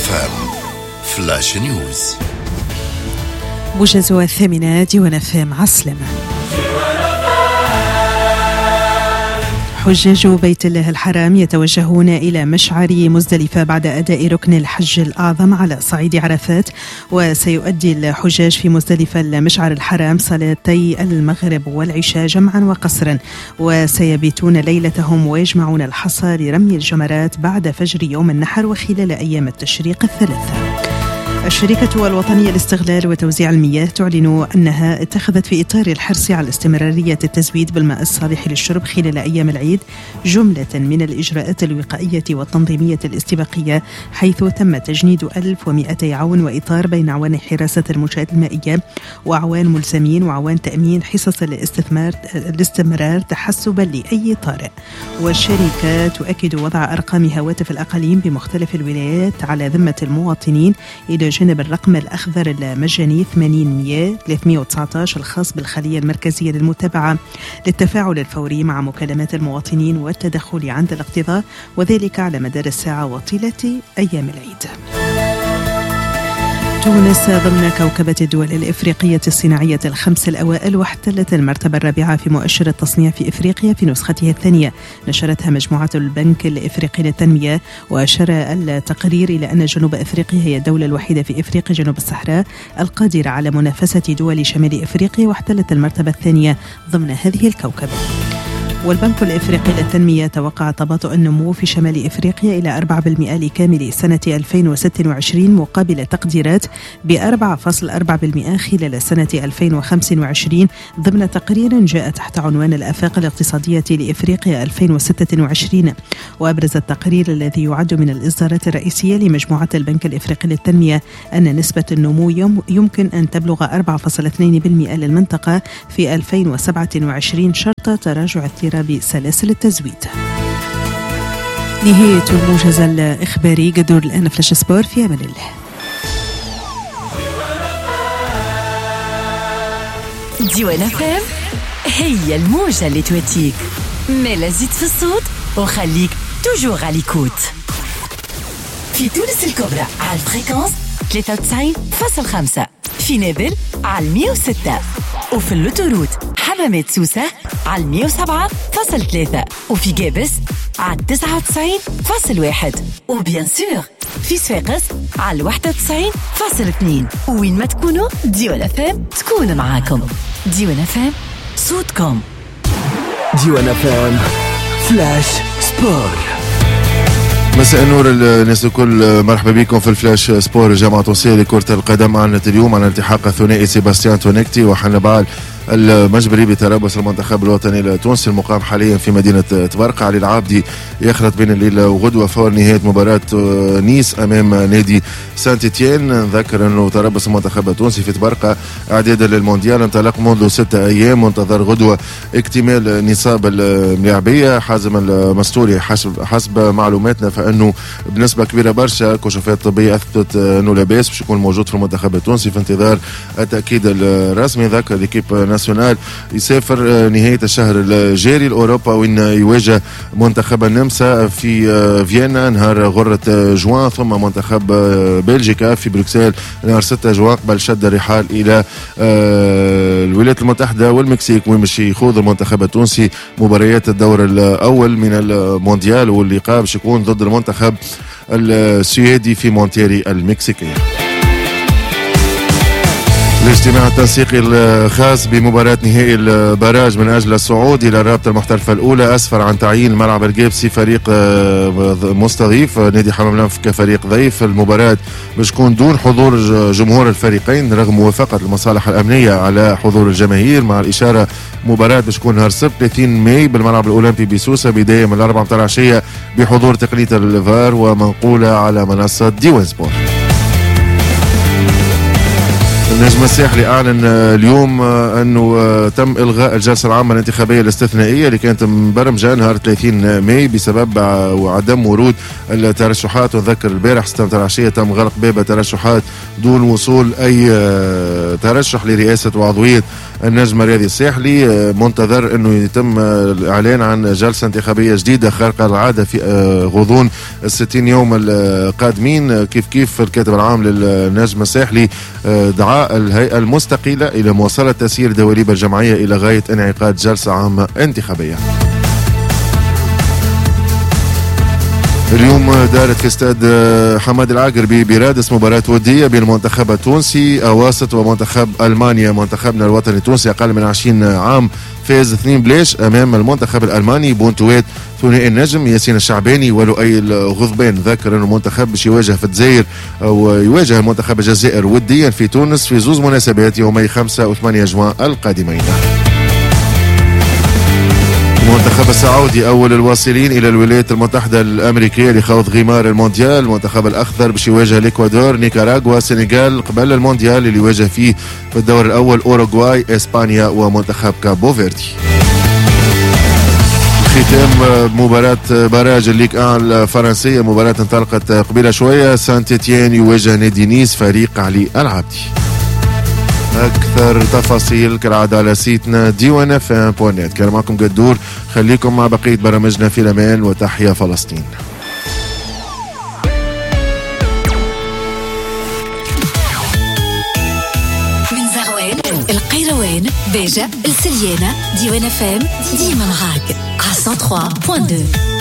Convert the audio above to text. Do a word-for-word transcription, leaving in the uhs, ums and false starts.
اف ام فلاش نيوز. موجز الثامنة ديوان اف ام عسلمة. حجاج بيت الله الحرام يتوجهون إلى مشعر مزدلفة بعد أداء ركن الحج الأعظم على صعيد عرفات، وسيؤدي الحجاج في مزدلفة المشعر الحرام صلاتي المغرب والعشاء جمعا وقصرا، وسيبيتون ليلتهم ويجمعون الحصى لرمي الجمرات بعد فجر يوم النحر وخلال أيام التشريق الثلاثة. الشركة الوطنية لاستغلال وتوزيع المياه تعلن أنها اتخذت في إطار الحرص على استمرارية التزويد بالماء الصالح للشرب خلال أيام العيد جملة من الإجراءات الوقائية والتنظيمية الاستباقية، حيث تم تجنيد ألف ومئتي عون وإطار بين عوان حراسة المنشآت المائية وعوان ملزمين وعوان تأمين حصص الاستثمار الاستمرار تحسبا لأي طارئ. والشركة تؤكد وضع أرقام هواتف الأقاليم بمختلف الولايات على ذمة المواطنين إلى جانب الرقم الأخضر المجاني ثمانين مية ثلاثمئة وتسعة عشر الخاص بالخلية المركزية للمتابعة للتفاعل الفوري مع مكالمات المواطنين والتدخل عند الاقتضاء، وذلك على مدار الساعة وطيلة أيام العيد. تونس ضمن كوكبة الدول الإفريقية الصناعية الخمس الأوائل، واحتلت المرتبة الرابعة في مؤشر التصنيع في إفريقيا في نسخته الثانية، نشرتها مجموعة البنك الإفريقي للتنمية. وأشار التقرير إلى أن جنوب إفريقيا هي الدولة الوحيدة في إفريقيا جنوب الصحراء القادرة على منافسة دول شمال إفريقيا، واحتلت المرتبة الثانية ضمن هذه الكوكبة. والبنك الإفريقي للتنمية توقع تباطؤ النمو في شمال إفريقيا إلى أربعة بالمئة لكامل سنة ألفين وستة وعشرين مقابل تقديرات بأربعة فاصلة أربعة بالمئة خلال سنة ألفين وخمسة وعشرين، ضمن تقرير جاء تحت عنوان الآفاق الاقتصادية لإفريقيا ألفين وستة وعشرين. وأبرز التقرير الذي يعد من الإصدارات الرئيسية لمجموعة البنك الإفريقي للتنمية أن نسبة النمو يمكن أن تبلغ أربعة فاصلة اثنين بالمئة للمنطقة في ألفين وسبعة وعشرين شرط تراجع اضطراب بسلاسل التزويد. نهاية الموجز الإخباري. قدر الآن فلاش سبور، في أمان الله. ديوان اف ام هي الموجة اللي تواتيك، مالا زيد في الصوت وخليك توجور على ليكوت. في تونس الكبرى على الفريكونس ثلاثة وتسعين فاصلة خمسة، في نابل على مئة وستة، وفي اللوتوروت حمامات سوسة على مئة وسبعة فاصلة ثلاثة، وفي جابس على تسعة وتسعين فاصلة واحد، وبيان سور في صفاقس على واحد وتسعين فاصلة اثنين. وين ما تكونوا ديوان اف ام تكون معاكم. ديوان اف ام صوتكم. ديوان اف ام فلاش سبور. مساء النور الناس الكل، مرحبا بكم في الفلاش سبور. الجامعة التونسية لكرة القدم أعلنت اليوم عن التحاق الثنائي سيباستيان تونيكتي وحنبال المجبري بتربص المنتخب الوطني التونسي المقام حاليا في مدينة تبرقة. علي العابدي يخلط بين الليل وغدوة فور نهاية مباراة نيس أمام نادي سانت إتيان. نذكر أنه تربص المنتخب التونسي في تبرقة إعدادا للمونديال انطلق منذ ستة أيام، منتظر غدوة اكتمال نصاب الملاعبية. حازم المستوري حسب, حسب معلوماتنا فأنه بنسبة كبيرة برشا كشوفات طبية أثبتت أنه لاباس باش يكون موجود في المنتخب التونسي في انتظار التأكيد الرسمي. ذكر ليكيب ناسيونال يسافر نهاية الشهر الجاري لأوروبا وين يواجه منتخب النمسا في فيينا نهار غرة جوان، ثم منتخب بلجيكا في بروكسل نهار ستة جوان قبل شد الرحال إلى الولايات المتحدة والمكسيك وين باش يخوض المنتخب التونسي مباريات الدور الأول من المونديال، واللقاء باش يكون ضد المنتخب السويدي في مونتيري المكسيكية. الاجتماع التنسيقي الخاص بمباراة نهائي البراج من أجل الصعود إلى الرابطة المحترفة الأولى أسفر عن تعيين الملعب الجابسي فريق مستضيف نادي حمام الأنف كفريق ضيف. المباراة باش تكون دون حضور جمهور الفريقين رغم موافقة المصالح الأمنية على حضور الجماهير، مع الإشارة مباراة باش تكون نهار السبت ثلاثين ماي بالملعب الأولمبي بسوسة بداية من الأربعة متاع العشية بحضور تقنية الفار ومنقولة على منصة ديوان سبور. النجم الساحلي أعلن اليوم أنه تم إلغاء الجلسة العامة الانتخابية الاستثنائية اللي كانت مبرمجة نهار ثلاثين ماي بسبب عدم ورود الترشحات. ونذكر البارح ستة العشية تم غلق باب الترشحات دون وصول أي ترشح لرئاسة وعضوية النجم الرياضي الساحلي. منتظر أنه يتم الإعلان عن جلسة انتخابية جديدة خارقة العادة في غضون الستين يوم القادمين. كيف كيف الكاتب العام للنجم الساحلي دعاء الهيئة المستقلة إلى مواصلة تسيير دواليب الجمعية إلى غاية انعقاد جلسة عامة انتخابية. اليوم دارت في استاد حماد العاقربي برادس مباراة ودية بين المنتخب التونسي أواسط ومنتخب ألمانيا. منتخبنا الوطني التونسي أقل من عشرين عام فاز اثنين بلاش أمام المنتخب الألماني بونتوات ثنائي النجم ياسين الشعباني ولؤي الغضبان. ذكر أن المنتخب باش يواجه في الجزائر أو يواجه المنتخب الجزائر وديا في تونس في زوز مناسبات يومي خمسة وثمانية جوان القادمين. المنتخب السعودي أول الواصلين إلى الولايات المتحدة الأمريكية لخوض غمار المونديال. المنتخب الأخضر باش يواجه الإكوادور نيكاراغوا السنغال قبل المونديال اللي يواجه فيه في الدور الأول أوروغواي إسبانيا ومنتخب كابو فيردي. ختام مباراة باراج الليغ واحد الفرنسية، مباراة انطلقت قبيلة شوية. سان تيتيان يواجه نادي نيس فريق علي العبدي. أكثر تفاصيل كالعادة على سيتنا ديوان اف ام دوت نت. كان معكم قدور، خليكم مع بقية برامجنا في الأمان وتحيا فلسطين. من زغوان القيروان بيجا السليانة ديوان اف ام ديما معاك على مية وثلاثة فاصلة اثنين.